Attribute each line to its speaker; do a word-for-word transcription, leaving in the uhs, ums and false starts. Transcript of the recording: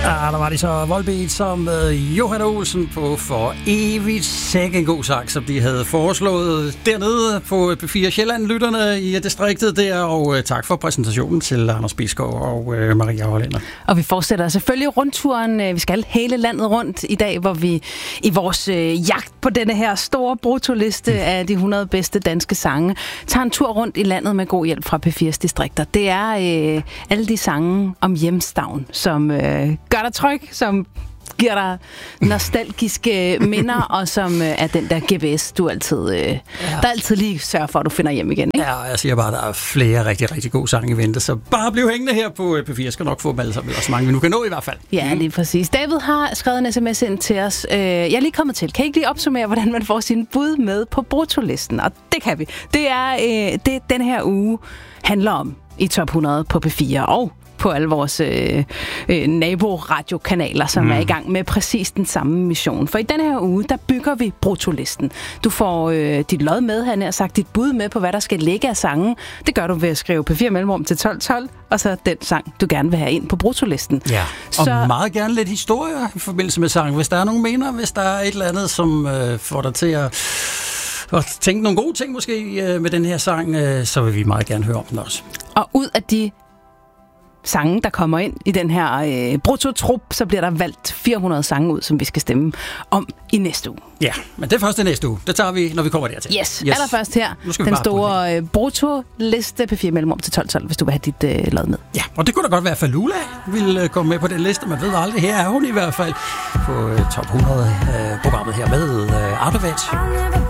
Speaker 1: Ja, der var de så Volbeat som uh, Johan Olsen på For Evigt. Sikke en god sang, som de havde foreslået dernede på P fire Sjælland, lytterne i distriktet der. Og uh, tak for præsentationen til Anders Bisgaard og uh, Maria Hollænder.
Speaker 2: Og vi fortsætter selvfølgelig rundturen. Vi skal hele landet rundt i dag, hvor vi i vores uh, jagt på denne her store brutoliste mm. af de hundrede bedste danske sange tager en tur rundt i landet med god hjælp fra P fires distrikter. Det er uh, alle de sange om hjemstavn, som uh, gør dig tryg, som giver dig nostalgiske minder, og som øh, er den der G P S, du altid, øh, ja. der altid lige sørger for, at du finder hjem igen. Ikke?
Speaker 1: Ja, jeg siger bare, at der er flere rigtig, rigtig gode sange i vente, så bare bliv hængende her på P fire. Skal nok få dem alle sammen, eller så mange vi nu kan nå i hvert fald.
Speaker 2: Ja, lige præcis. David har skrevet en sms ind til os. Øh, jeg er lige kommet til. Kan I ikke lige opsummere, hvordan man får sin bud med på brutolisten? Og det kan vi. Det er øh, det, den her uge handler om i top hundrede på P fire, og på alle vores øh, øh, naboradiokanler, som mm. er i gang med præcis den samme mission. For i den her uge, der bygger vi brutolisten. Du får øh, dit lod med, han har sagt, dit bud med på, hvad der skal ligge af sangen. Det gør du ved at skrive P fire mellemrum til tolv tolv, og så den sang, du gerne vil have ind på brutolisten.
Speaker 1: Ja, og så meget gerne lidt historier i forbindelse med sangen. Hvis der er nogen mener, hvis der er et eller andet, som øh, får dig til at og tænke nogle gode ting måske øh, med den her sang, øh, så vil vi meget gerne høre om den også.
Speaker 2: Og ud af de sange, der kommer ind i den her øh, brutotrup, så bliver der valgt fire hundrede sange ud, som vi skal stemme om i næste uge.
Speaker 1: Ja, men det er først i næste uge. Det tager vi, når vi kommer dertil.
Speaker 2: Yes, yes. Allerførst her, den store øh, brutoliste P fire mellemrum til tolv tolv, hvis du vil have dit øh, lod med.
Speaker 1: Ja, og det kunne da godt være, at Falula ville øh, komme med på den liste. Man ved aldrig, her er hun i hvert fald på øh, top hundrede øh, programmet her med øh, Artevat.